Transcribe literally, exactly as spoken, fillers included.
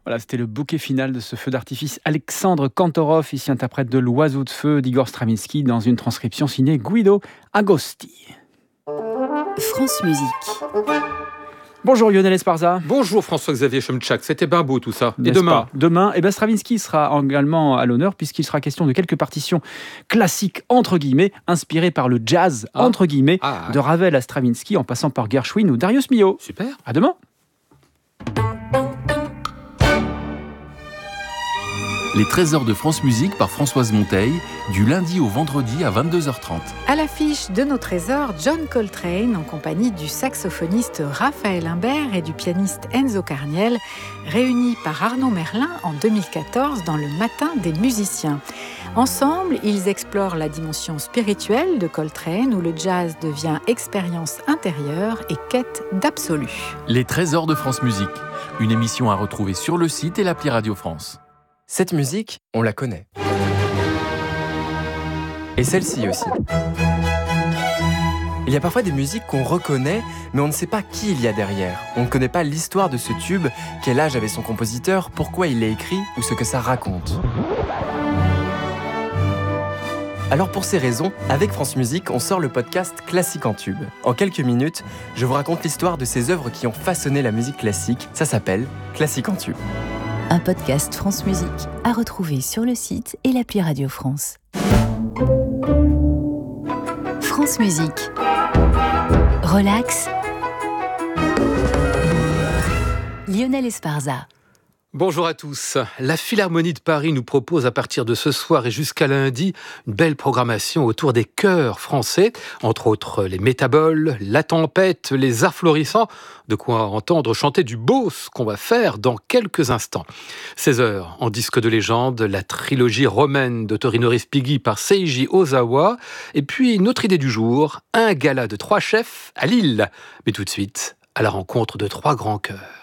Voilà, c'était le bouquet final de ce feu d'artifice. Alexandre Kantorov, ici interprète de l'Oiseau de feu d'Igor Stravinsky dans une transcription signée Guido Agosti. France Musique. Bonjour Lionel Esparza. Bonjour François-Xavier Chomtchak, c'était bien beau tout ça. Et N'est-ce demain pas Demain, eh ben Stravinsky sera également à l'honneur puisqu'il sera question de quelques partitions classiques entre guillemets, inspirées par le jazz ah. entre guillemets, ah. de Ravel à Stravinsky en passant par Gershwin ou Darius Milhaud. Super. À demain. Les trésors de France Musique par Françoise Monteil, du lundi au vendredi à vingt-deux heures trente. À l'affiche de nos trésors, John Coltrane en compagnie du saxophoniste Raphaël Imbert et du pianiste Enzo Carniel, réunis par Arnaud Merlin en deux mille quatorze dans le Matin des musiciens. Ensemble, ils explorent la dimension spirituelle de Coltrane où le jazz devient expérience intérieure et quête d'absolu. Les trésors de France Musique, une émission à retrouver sur le site et l'appli Radio France. Cette musique, on la connaît. Et celle-ci aussi. Il y a parfois des musiques qu'on reconnaît, mais on ne sait pas qui il y a derrière. On ne connaît pas l'histoire de ce tube, quel âge avait son compositeur, pourquoi il l'a écrit ou ce que ça raconte. Alors pour ces raisons, avec France Musique, on sort le podcast Classique en tube. En quelques minutes, je vous raconte l'histoire de ces œuvres qui ont façonné la musique classique. Ça s'appelle Classique en tube. Un podcast France Musique à retrouver sur le site et l'appli Radio France. France Musique. Relax. Lionel Esparza. Bonjour à tous. La Philharmonie de Paris nous propose à partir de ce soir et jusqu'à lundi une belle programmation autour des chœurs français, entre autres les Métaboles, La Tempête, les Arts Florissants, de quoi entendre chanter du beau, ce qu'on va faire dans quelques instants. seize heures en disque de légende, la trilogie romaine de Torino Respighi par Seiji Ozawa, et puis notre idée du jour, un gala de trois chefs à Lille. Mais tout de suite, à la rencontre de trois grands chœurs.